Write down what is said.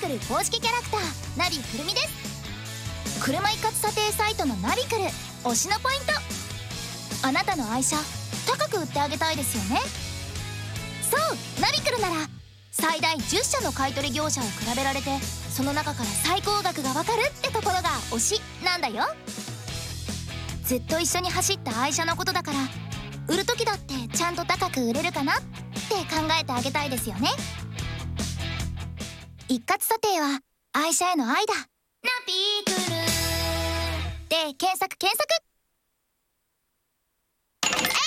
クル公式キャラクターナビくるみです。車一括査定サイトのナビクル推しのポイント、あなたの愛車高く売ってあげたいですよね。そう、ナビクルなら最大10社の買取業者を比べられて、その中から最高額がわかるってところが推しなんだよ。ずっと一緒に走った愛車のことだから、売る時だってちゃんと高く売れるかなって考えてあげたいですよね。一括査定は愛車への愛だ。ナビクルで検索。